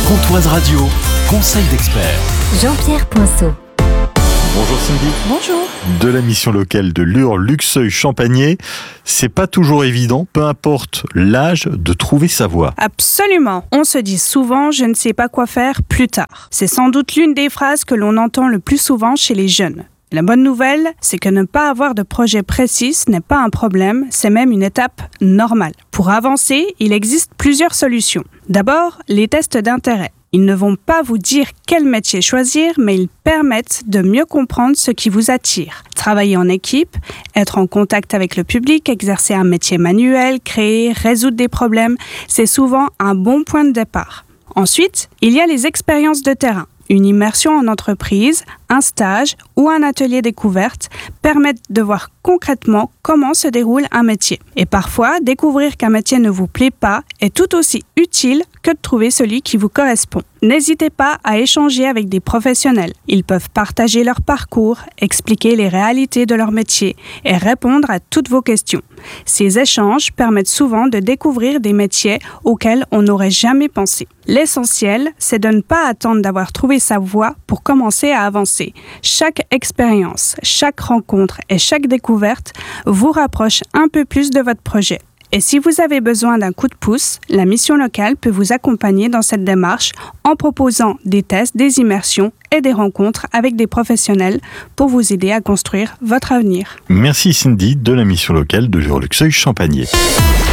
Pontoise Radio, conseil d'expert. Jean-Pierre Poinceau. Bonjour Cindy. Bonjour. De la mission locale de Lure Luxeuil-Champagné, c'est pas toujours évident, peu importe l'âge, de trouver sa voie. Absolument. On se dit souvent « je ne sais pas quoi faire plus tard ». C'est sans doute l'une des phrases que l'on entend le plus souvent chez les jeunes. La bonne nouvelle, c'est que ne pas avoir de projet précis n'est pas un problème, c'est même une étape normale. Pour avancer, il existe plusieurs solutions. D'abord, les tests d'intérêt. Ils ne vont pas vous dire quel métier choisir, mais ils permettent de mieux comprendre ce qui vous attire. Travailler en équipe, être en contact avec le public, exercer un métier manuel, créer, résoudre des problèmes, c'est souvent un bon point de départ. Ensuite, il y a les expériences de terrain. Une immersion en entreprise, un stage ou un atelier découverte permettent de voir concrètement comment se déroule un métier. Et parfois, découvrir qu'un métier ne vous plaît pas est tout aussi utile que de trouver celui qui vous correspond. N'hésitez pas à échanger avec des professionnels. Ils peuvent partager leur parcours, expliquer les réalités de leur métier et répondre à toutes vos questions. Ces échanges permettent souvent de découvrir des métiers auxquels on n'aurait jamais pensé. L'essentiel, c'est de ne pas attendre d'avoir trouvé sa voie pour commencer à avancer. Chaque expérience, chaque rencontre et chaque découverte vous rapproche un peu plus de votre projet. Et si vous avez besoin d'un coup de pouce, la mission locale peut vous accompagner dans cette démarche en proposant des tests, des immersions et des rencontres avec des professionnels pour vous aider à construire votre avenir. Merci Cindy de la mission locale de Lure Luxeuil-Champagné.